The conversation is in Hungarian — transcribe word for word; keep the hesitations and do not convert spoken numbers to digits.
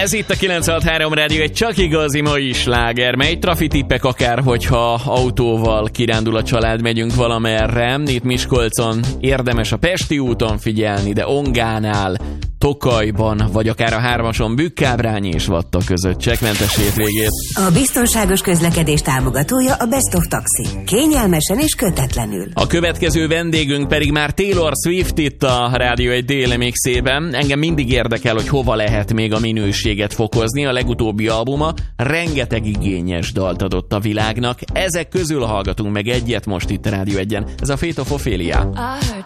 Ez itt a kilencvenhat három Rádió, egy csak igazi mai sláger, mely trafitippek akár, hogyha autóval kirándul a család, megyünk valamerre. Itt Miskolcon érdemes a Pesti úton figyelni, de Ongánál, Tokajban, vagy akár a hármason Bükkábrányi és Vatta között csekkmentes hétvégét. A biztonságos közlekedés támogatója a Best of Taxi. Kényelmesen és kötetlenül. A következő vendégünk pedig már Taylor Swift itt a Rádió egy déli mixében. Engem mindig érdekel, hogy hova lehet még a minőséget fokozni. A legutóbbi albuma rengeteg igényes dalt adott a világnak. Ezek közül hallgatunk meg egyet most itt a Rádió egyen. Ez a Fate of Ophelia.